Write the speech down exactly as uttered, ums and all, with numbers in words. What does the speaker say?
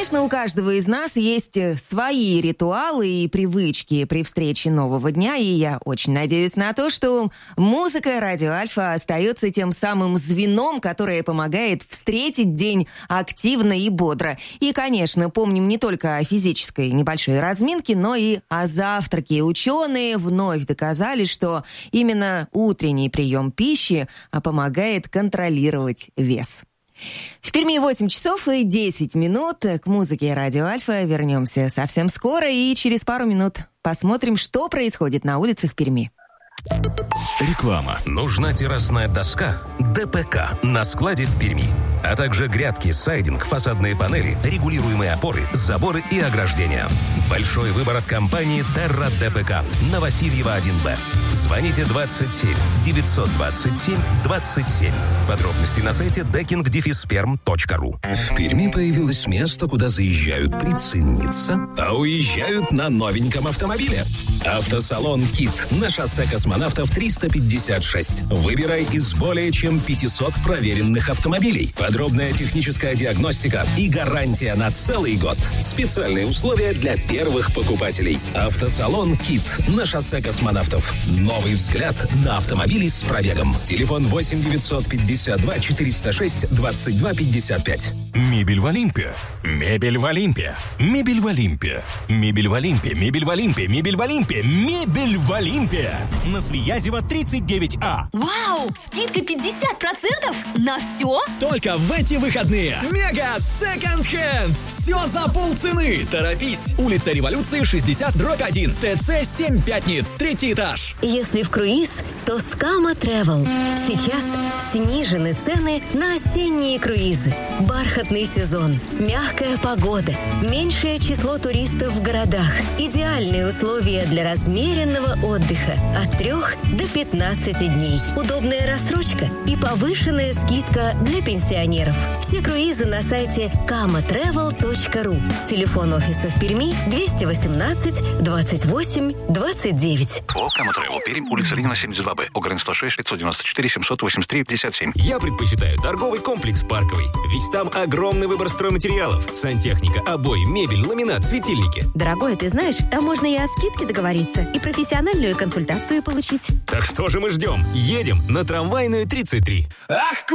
Конечно, у каждого из нас есть свои ритуалы и привычки при встрече нового дня, и я очень надеюсь на то, что музыка «Радио Альфа» остается тем самым звеном, которое помогает встретить день активно и бодро. И, конечно, помним не только о физической небольшой разминке, но и о завтраке. Ученые вновь доказали, что именно утренний прием пищи помогает контролировать вес. В Перми восемь часов и десять минут. К музыке «Радио Альфа» вернемся совсем скоро, и через пару минут посмотрим, что происходит на улицах Перми. Реклама. Нужна террасная доска ДПК на складе в Перми, а также грядки, сайдинг, фасадные панели, регулируемые опоры, заборы и ограждения. Большой выбор от компании Terra ДПК на Васильева один Б. Звоните двадцать семь девятьсот двадцать семь двадцать семь. Подробности на сайте декинг дефис перм точка ру. В Перми появилось место, куда заезжают прицениться, а уезжают на новеньком автомобиле. Автосалон «Кит» на шоссе Космонавтов триста пятьдесят шесть. Выбирай из более чем пятисот проверенных автомобилей. Подробная техническая диагностика и гарантия на целый год. Специальные условия для первых покупателей. Автосалон «Кит» на шоссе Космонавтов. Новый взгляд на автомобили с пробегом. Телефон восемь девятьсот пятьдесят два четыреста шесть двадцать два пятьдесят пять. Мебель в Олимпе. Мебель в Олимпе. Мебель в Олимпе. Мебель в Олимпе. Мебель в Олимпе. Мебель в Олимпе. Мебель в Олимпе. На Свиязева тридцать девять А. Вау! Скидка пятьдесят процентов на все? Только в эти выходные. Мега Second Hand. Все за полцены. Торопись. Улица Революции шестьдесят дробь один. ТЦ семь Пятниц. Третий этаж. Если в круиз, то Скама Travel. Сейчас снижены цены на осенние круизы. Бархатный сезон, мягкая погода, меньшее число туристов в городах, идеальные условия для размеренного отдыха от трех до пятнадцати дней. Удобная рассрочка и повышенная скидка для пенсионеров. Все круизы на сайте кама тревел точка ру. Телефон офиса в Перми двести восемнадцать двадцать восемь двадцать девять. О, Кама Travel, Пермь, улица Ленина, семьдесят два Б, Огрен сто шесть пятьсот девяносто четыре семьсот восемьдесят три пятьдесят семь. Я предпочитаю торговый комплекс «Парковый», ведь там огромный выбор стройматериалов, сантехника, обои, мебель, ламинат, светильники. Дорогой, ты знаешь, там можно и о скидке договориться, и профессиональную консультацию получить. Так что же мы ждем? Едем на Трамвайную тридцать три. Ах,